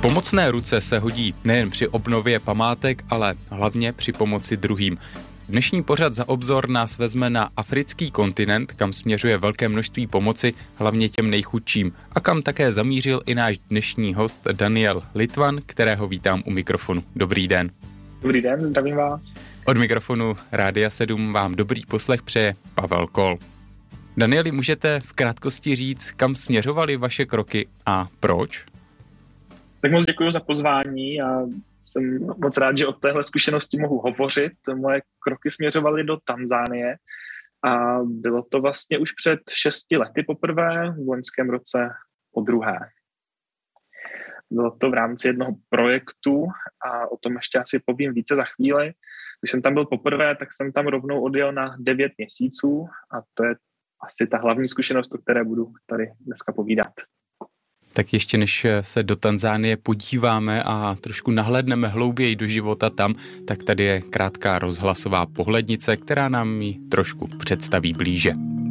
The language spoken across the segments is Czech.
Pomocné ruce se hodí nejen při obnově památek, ale hlavně při pomoci druhým. Dnešní pořad Za obzor nás vezme na africký kontinent, kam směřuje velké množství pomoci, hlavně těm nejchudším, a kam také zamířil i náš dnešní host Daniel Litwan, kterého vítám u mikrofonu. Dobrý den. Dobrý den, zdravím vás. Od mikrofonu Rádia 7 vám dobrý poslech přeje Pavel Kol. Danieli, můžete v krátkosti říct, kam směřovaly vaše kroky a proč? Tak moc děkuji za pozvání a jsem moc rád, že o téhle zkušenosti mohu hovořit. Moje kroky směřovaly do Tanzánie a bylo to vlastně už před 6 lety poprvé, v loňském roce podruhé. Bylo to v rámci jednoho projektu a o tom ještě asi povím více za chvíli. Když jsem tam byl poprvé, tak jsem tam rovnou odjel na 9 měsíců a to je asi ta hlavní zkušenost, o které budu tady dneska povídat. Tak ještě než se do Tanzánie podíváme a trošku nahlédneme hlouběji do života tam, tak tady je krátká rozhlasová pohlednice, která nám ji trošku představí blíže.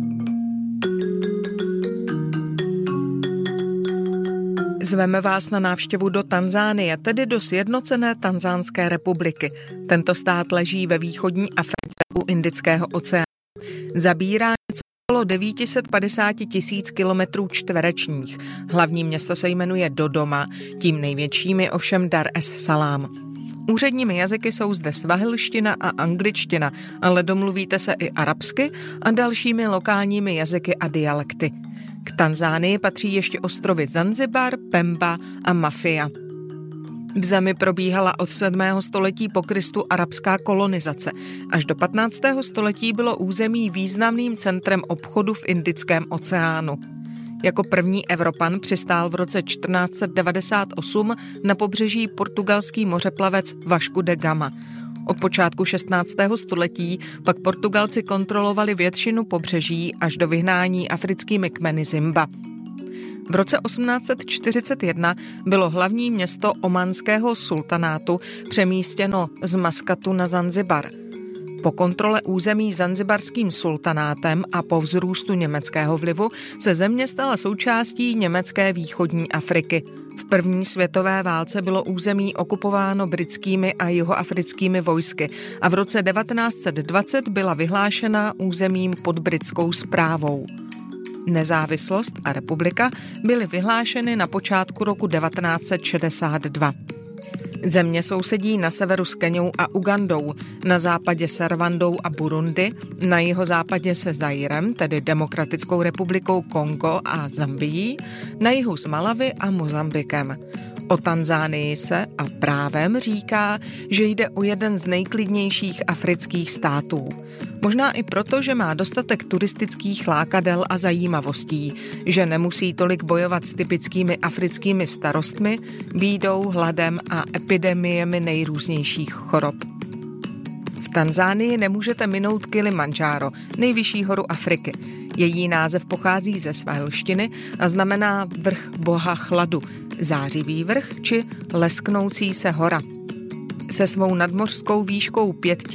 Zveme vás na návštěvu do Tanzánie, tedy do sjednocené Tanzánské republiky. Tento stát leží ve východní Africe u Indického oceánu. Zabírá něco okolo 950 000 kilometrů čtverečních. Hlavní město se jmenuje Dodoma, tím největším je ovšem Dar es Salaam. Úředními jazyky jsou zde svahilština a angličtina, ale domluvíte se i arabsky a dalšími lokálními jazyky a dialekty. K Tanzánii patří ještě ostrovy Zanzibar, Pemba a Mafia. V zemi probíhala od 7. století po Kristu arabská kolonizace. Až do 15. století bylo území významným centrem obchodu v Indickém oceánu. Jako první Evropan přistál v roce 1498 na pobřeží portugalský mořeplavec Vasco da Gama. Od počátku 16. století pak Portugalci kontrolovali většinu pobřeží až do vyhnání africkými kmeny Zimba. V roce 1841 bylo hlavní město omanského sultanátu přemístěno z Maskatu na Zanzibar. Po kontrole území zanzibarským sultanátem a po vzrůstu německého vlivu se země stala součástí německé východní Afriky. V první světové válce bylo území okupováno britskými a jihoafrickými vojsky a v roce 1920 byla vyhlášena územím pod britskou správou. Nezávislost a republika byly vyhlášeny na počátku roku 1962. Země sousedí na severu s Keňou a Ugandou, na západě s Rwandou a Burundi, na jihozápadě se Zairem, tedy Demokratickou republikou Kongo a Zambií, na jihu s Malawi a Mozambikem. O Tanzánii se a právem říká, že jde o jeden z nejklidnějších afrických států. Možná i proto, že má dostatek turistických lákadel a zajímavostí, že nemusí tolik bojovat s typickými africkými starostmi, bídou, hladem a epidemiemi nejrůznějších chorob. V Tanzánii nemůžete minout Kilimandžáro, nejvyšší horu Afriky. Její název pochází ze svahilštiny a znamená vrch boha chladu, zářivý vrch či lesknoucí se hora. Se svou nadmořskou výškou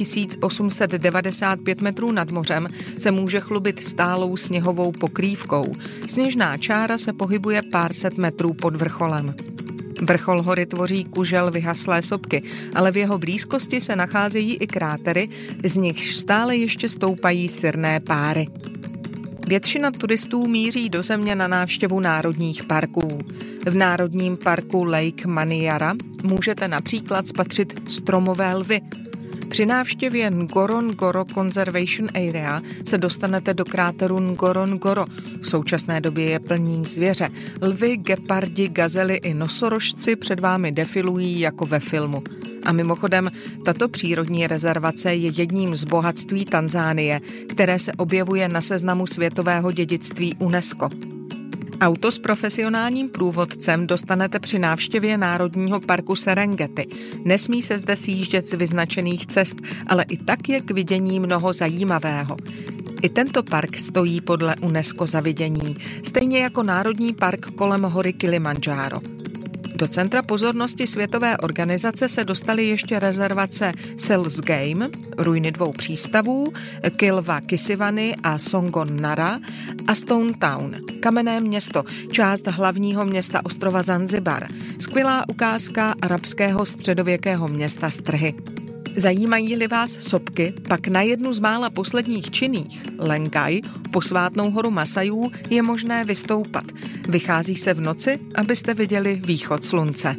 5895 metrů nad mořem se může chlubit stálou sněhovou pokrývkou. Sněžná čára se pohybuje pár set metrů pod vrcholem. Vrchol hory tvoří kužel vyhaslé sopky, ale v jeho blízkosti se nacházejí i krátery, z nichž stále ještě stoupají sirné páry. Většina turistů míří do země na návštěvu národních parků. V národním parku Lake Manyara můžete například spatřit stromové lvy. Při návštěvě Ngorongoro Conservation Area se dostanete do kráteru Ngorongoro. V současné době je plný zvěře. Lvy, gepardi, gazely i nosorožci před vámi defilují jako ve filmu. A mimochodem, tato přírodní rezervace je jedním z bohatství Tanzánie, které se objevuje na seznamu světového dědictví UNESCO. Auto s profesionálním průvodcem dostanete při návštěvě Národního parku Serengeti. Nesmí se zde sjíždět z vyznačených cest, ale i tak je k vidění mnoho zajímavého. I tento park stojí podle UNESCO za vidění, stejně jako Národní park kolem hory Kilimandžáro. Do centra pozornosti světové organizace se dostaly ještě rezervace Sells Game, ruiny 2 přístavů, Kilwa Kisivany a Songon Nara a Stone Town, kamenné město, část hlavního města ostrova Zanzibar, skvělá ukázka arabského středověkého města Strhy. Zajímají-li vás sopky, pak na jednu z mála posledních činných, Lengai, posvátnou horu Masajů, je možné vystoupat. Vychází se v noci, abyste viděli východ slunce.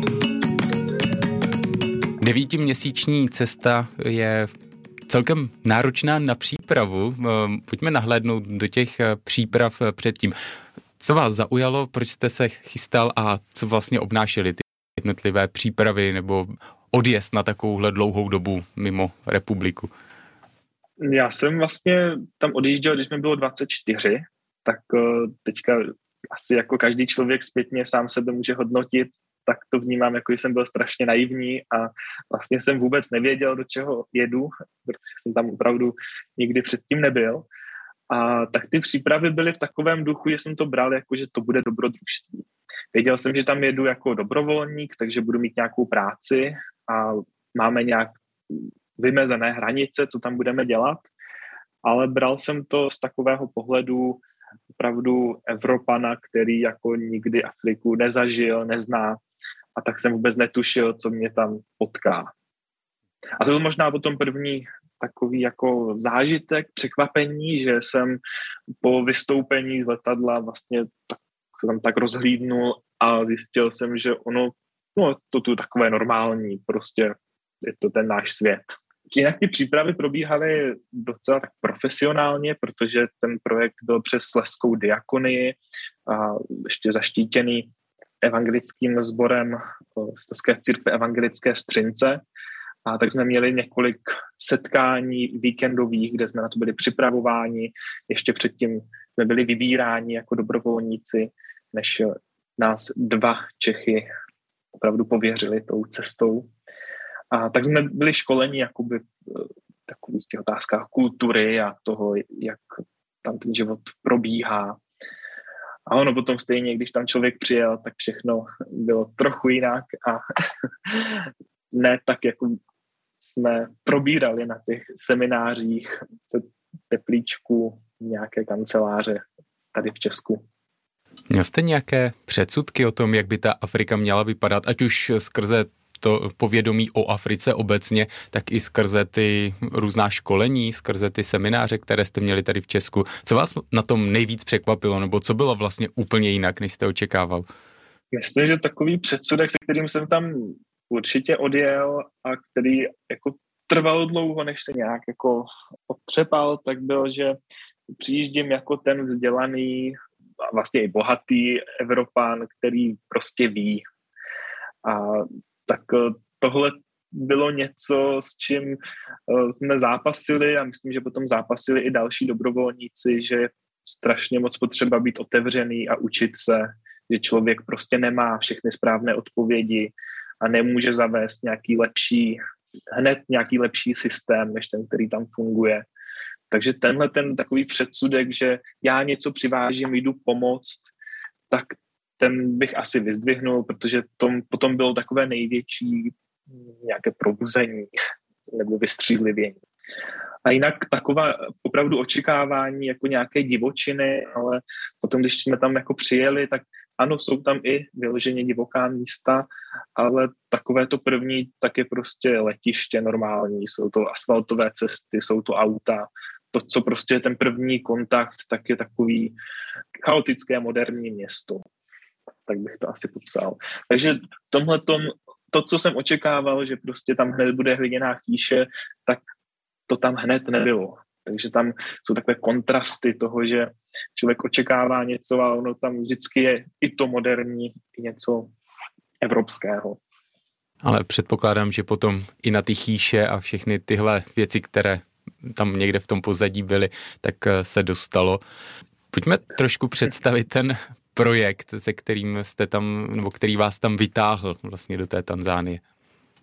9měsíční cesta je celkem náročná na přípravu. Pojďme nahlédnout do těch příprav předtím. Co vás zaujalo, proč jste se chystal a co vlastně obnášely ty jednotlivé přípravy nebo odjezd na takovouhle dlouhou dobu mimo republiku? Já jsem vlastně tam odjížděl, když mi bylo 24, tak teďka asi jako každý člověk zpětně sám sebe může hodnotit, tak to vnímám, jako že jsem byl strašně naivní a vlastně jsem vůbec nevěděl, do čeho jedu, protože jsem tam opravdu nikdy předtím nebyl. A tak ty přípravy byly v takovém duchu, že jsem to bral jako, že to bude dobrodružství. Věděl jsem, že tam jedu jako dobrovolník, takže budu mít nějakou práci a máme nějak vymezené hranice, co tam budeme dělat, ale bral jsem to z takového pohledu opravdu Evropana, který jako nikdy Afriku nezažil, nezná, a tak jsem vůbec netušil, co mě tam potká. A to byl možná potom první takový jako zážitek, překvapení, že jsem po vystoupení z letadla vlastně se tam tak rozhlídnul a zjistil jsem, že to tu takové normální, prostě je to ten náš svět. Jinak ty přípravy probíhaly docela tak profesionálně, protože ten projekt byl přes Slezskou diakonii a ještě zaštítěný evangelickým sborem Slezské církve evangelické Střince. A tak jsme měli několik setkání víkendových, kde jsme na to byli připravováni. Ještě předtím jsme byli vybíráni jako dobrovolníci, než nás 2 Čechy opravdu pověřili tou cestou. A tak jsme byli školeni jakoby v takových těch otázkách kultury a toho, jak tam ten život probíhá. A ono potom stejně, když tam člověk přijel, tak všechno bylo trochu jinak a ne tak, jako jsme probírali na těch seminářích teplíčku nějaké kanceláře tady v Česku. Měl jste nějaké předsudky o tom, jak by ta Afrika měla vypadat, ať už skrze to povědomí o Africe obecně, tak i skrze ty různá školení, skrze ty semináře, které jste měli tady v Česku. Co vás na tom nejvíc překvapilo, nebo co bylo vlastně úplně jinak, než jste očekával? Myslím, že takový předsudek, se kterým jsem tam určitě odjel a který jako trval dlouho, než se nějak jako odtřepal, tak byl, že přijíždím jako ten vzdělaný a vlastně i bohatý Evropan, který prostě ví. A tak tohle bylo něco, s čím jsme zápasili a myslím, že potom zápasili i další dobrovolníci, že je strašně moc potřeba být otevřený a učit se, že člověk prostě nemá všechny správné odpovědi a nemůže zavést nějaký lepší systém, než ten, který tam funguje. Takže tenhle ten takový předsudek, že já něco přivážím, jdu pomoct, tak ten bych asi vyzdvihnul, protože v tom potom bylo takové největší nějaké probuzení nebo vystřízlivění. A jinak taková opravdu očekávání jako nějaké divočiny, ale potom, když jsme tam jako přijeli, tak ano, jsou tam i vyloženě divoká místa, ale takové to první, tak je prostě letiště normální, jsou to asfaltové cesty, jsou to auta. To, co prostě je ten první kontakt, tak je takový chaotické moderní město. Tak bych to asi popsal. Takže v tomhletom, to, co jsem očekával, že prostě tam hned bude hliněná chýše, tak to tam hned nebylo. Takže tam jsou takové kontrasty toho, že člověk očekává něco a ono tam vždycky je i to moderní, i něco evropského. Ale předpokládám, že potom i na ty chýše a všechny tyhle věci, které tam někde v tom pozadí byly, tak se dostalo. Pojďme trošku představit ten projekt, se kterým jste tam, nebo který vás tam vytáhl vlastně do té Tanzánie.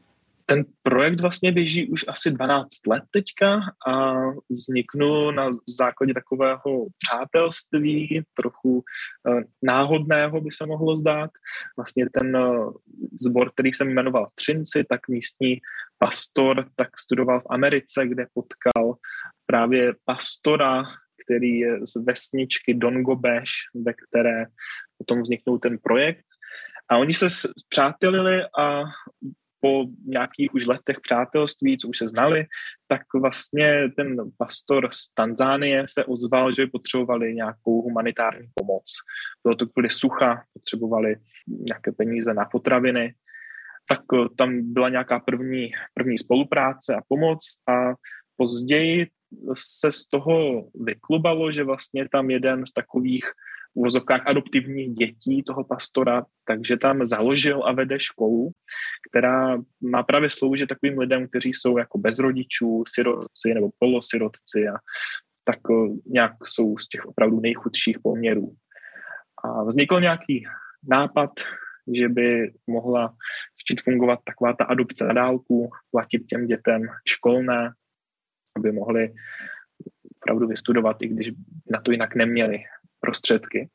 Ten projekt vlastně běží už asi 12 let teďka a vzniknul na základě takového přátelství, trochu náhodného by se mohlo zdát. Vlastně ten sbor, který jsem jmenoval v Třinci, tak místní pastor tak studoval v Americe, kde potkal právě pastora, který je z vesničky Dongobeš, ve které potom vzniknul ten projekt. A oni se spřátelili a po nějakých už letech přátelství, co už se znali, tak vlastně ten pastor z Tanzánie se ozval, že potřebovali nějakou humanitární pomoc. Bylo to kvůli sucha, potřebovali nějaké peníze na potraviny. Tak tam byla nějaká první spolupráce a pomoc a později se z toho vyklubalo, že vlastně tam jeden z takových v uvozovkách adoptivních dětí toho pastora, takže tam založil a vede školu, která má právě sloužit takovým lidem, kteří jsou jako bez rodičů, sirotci nebo polosirotci a tak nějak jsou z těch opravdu nejchudších poměrů. A vznikl nějaký nápad, že by mohla začít fungovat taková ta adopce na dálku, platit těm dětem školné, aby mohli opravdu vystudovat, i když na to jinak neměli prostředky.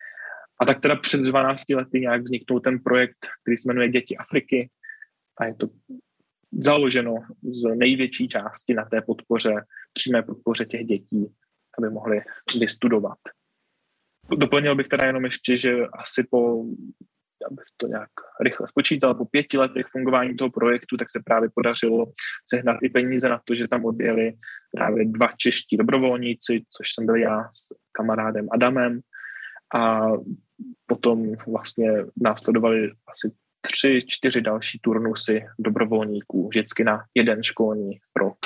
A tak teda před 12 lety nějak vzniknul ten projekt, který se jmenuje Děti Afriky a je to založeno z největší části na té podpoře, přímé podpoře těch dětí, aby mohli vystudovat. Doplnil bych teda jenom ještě, že asi abych to nějak rychle spočítal, po 5 letech fungování toho projektu, tak se právě podařilo sehnat i peníze na to, že tam odjeli právě 2 čeští dobrovolníci, což jsem byl já s kamarádem Adamem a potom vlastně následovali asi 3-4 další turnusy dobrovolníků, vždycky na jeden školní rok.